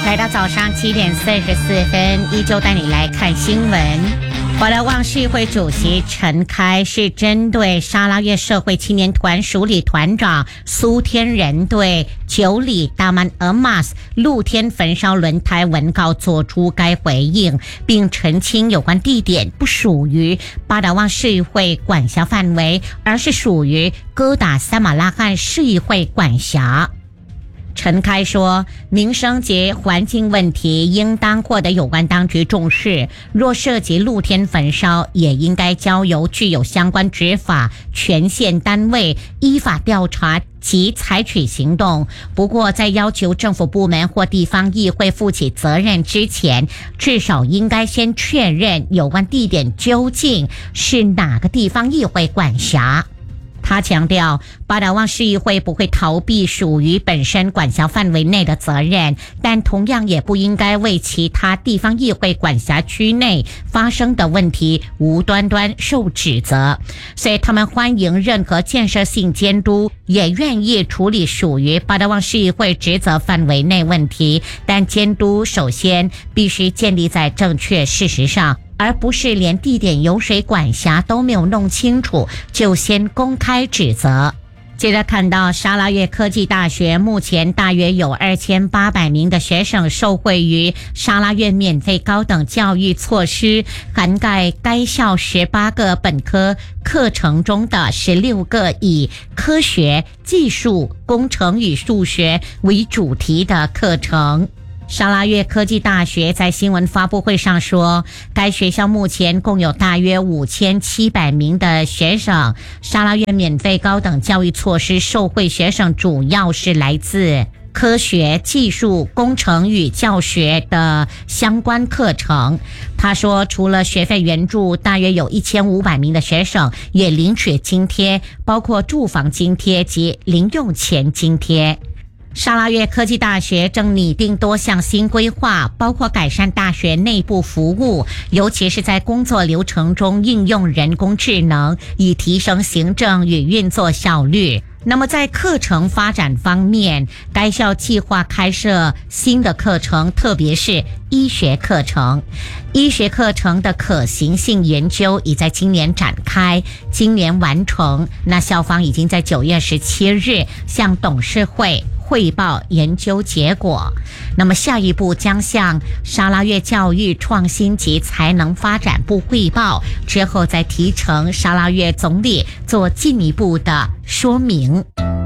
来到早上7:44，依旧带你来看新闻。华乐旺市议会主席陈开是针对沙拉越社会青年团署理团长苏天仁对九里大曼尔马斯露天焚烧轮胎文告做出该回应，并澄清有关地点不属于巴达旺市议会管辖范围，而是属于哥打撒马拉罕市议会管辖。陈开说，民生及环境问题应当获得有关当局重视，若涉及露天焚烧，也应该交由具有相关执法权限单位依法调查及采取行动。不过，在要求政府部门或地方议会负起责任之前，至少应该先确认有关地点究竟是哪个地方议会管辖。他强调，巴达旺市议会不会逃避属于本身管辖范围内的责任，但同样也不应该为其他地方议会管辖区内发生的问题无端端受指责。所以他们欢迎任何建设性监督，也愿意处理属于巴达旺市议会职责范围内问题，但监督首先必须建立在正确事实上，而不是连地点由谁管辖都没有弄清楚就先公开指责。接着看到沙拉越科技大学目前大约有2800名的学生受惠于沙拉越免费高等教育措施，涵盖该校18个本科课程中的16个以科学、技术、工程与数学为主题的课程。沙拉越科技大学在新闻发布会上说，该学校目前共有大约5700名的学生。沙拉越免费高等教育措施受惠学生主要是来自科学、技术、工程与教学的相关课程。他说，除了学费援助，大约有1500名的学生也领取津贴，包括住房津贴及零用钱津贴。沙拉越科技大学正拟定多项新规划，包括改善大学内部服务，尤其是在工作流程中应用人工智能，以提升行政与运作效率。那么在课程发展方面，该校计划开设新的课程，特别是医学课程。医学课程的可行性研究已在今年展开，今年完成。那校方已经在9月17日向董事会汇报研究结果。那么下一步将向沙拉越教育创新及才能发展部汇报，之后再提呈沙拉越总理做进一步的说明。